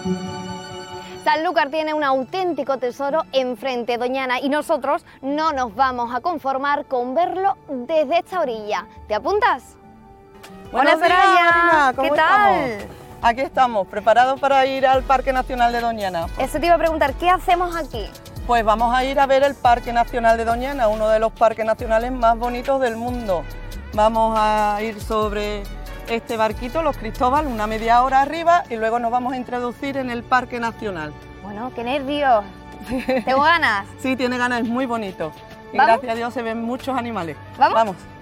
Sanlúcar tiene un auténtico tesoro enfrente, Doñana, y nosotros no nos vamos a conformar con verlo desde esta orilla. ¿Te apuntas? Buenos Hola, días, Soraya. Marina, ¿cómo ¿Qué tal? estamos? Aquí estamos, preparados para ir al Parque Nacional de Doñana. Eso te iba a preguntar, ¿qué hacemos aquí? Pues vamos a ir a ver el Parque Nacional de Doñana, uno de los parques nacionales más bonitos del mundo. Vamos a ir sobre este barquito, los Cristóbal, una media hora arriba y luego nos vamos a introducir en el Parque Nacional. Bueno, qué nervios. ¿Tengo ganas? Sí, tiene ganas, es muy bonito. Y ¿Vamos? gracias a Dios se ven muchos animales. ¿Vamos? Vamos.